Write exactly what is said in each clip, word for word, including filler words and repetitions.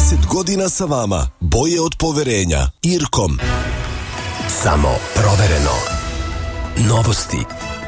trideset godina sa vama. Boje od poverenja. Irkom. Samo provereno. Novosti.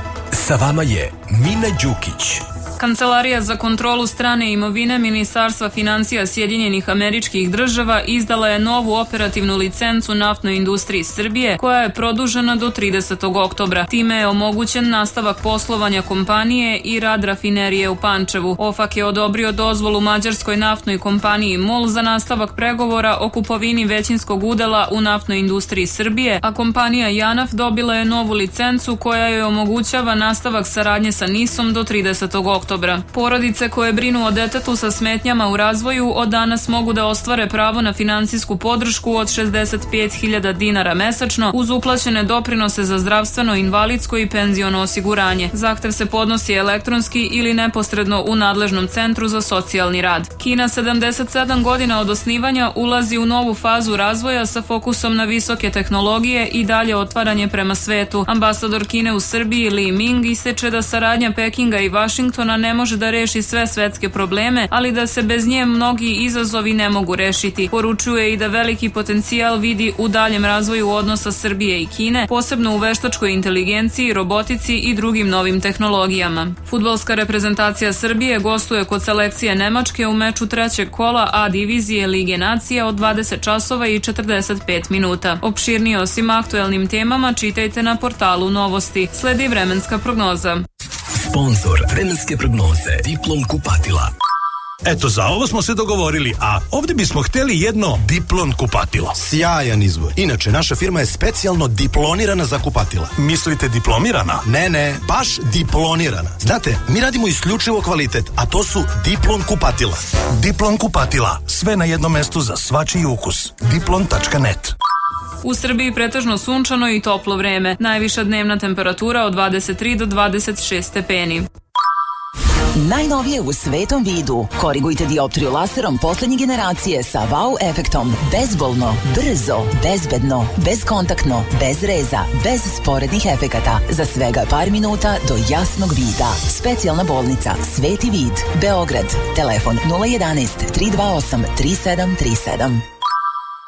Sa vama je Mina Đukić. Kancelarija za kontrolu strane imovine Ministarstva financija Sjedinjenih Američkih Država izdala je novu operativnu licencu naftnoj industriji Srbije koja je produžena do tridesetog oktobra. Time je omogućen nastavak poslovanja kompanije i rad rafinerije u Pančevu. OFAK je odobrio dozvolu mađarskoj naftnoj kompaniji MOL za nastavak pregovora o kupovini većinskog udela u naftnoj industriji Srbije, a kompanija JANAF dobila je novu licencu koja joj omogućava nastavak saradnje sa NIS-om do tridesetog oktobra. Porodice koje brinu o detetu sa smetnjama u razvoju od danas mogu da ostvare pravo na finansijsku podršku od šezdeset pet hiljada dinara mesečno uz uplaćene doprinose za zdravstveno, invalidsko i penziono osiguranje. Zahtev se podnosi elektronski ili neposredno u nadležnom centru za socijalni rad. Kina sedamdeset sedam godina od osnivanja ulazi u novu fazu razvoja sa fokusom na visoke tehnologije i dalje otvaranje prema svetu. Ambasador Kine u Srbiji Li Ming ističe da saradnja Pekinga i Vašingtona ne može da reši sve svetske probleme, ali da se bez nje mnogi izazovi ne mogu rešiti. Poručuje i da veliki potencijal vidi u daljem razvoju odnosa Srbije i Kine, posebno u veštačkoj inteligenciji, robotici i drugim novim tehnologijama. Fudbalska reprezentacija Srbije gostuje kod selekcije Nemačke u meču trećeg kola A divizije Lige nacija od dvadeset časova i četrdeset pet minuta. Opširnije o svim aktuelnim temama čitajte na portalu Novosti. Sledi vremenska prognoza. Sponzor vremenske prognoze Diplom kupatila. Eto, za ovo smo se dogovorili, a ovdje bismo hteli jedno Diplon kupatilo. Sjajan izbor. Inače, naša firma je specijalno diplonirana za kupatila. Mislite diplomirana? Ne, ne, baš diplonirana. Znate, mi radimo isključivo kvalitet, a to su Diplon kupatila. Diplon kupatila. Sve na jednom mestu za svačiji ukus. diplon tačka net. U Srbiji pretežno sunčano i toplo vreme. Najviša dnevna temperatura od dvadeset tri do dvadeset šest stepeni. Najnovije u svetom vidu. Korigujte dioptriju laserom poslednje generacije sa wow efektom. Bezbolno, brzo, bezbedno, bezkontaktno, bez reza, bez sporednih efekata. Za svega par minuta do jasnog vida. Specijalna bolnica Sveti vid, Beograd. Telefon nula jedanaest tri dva osam tri sedam tri sedam.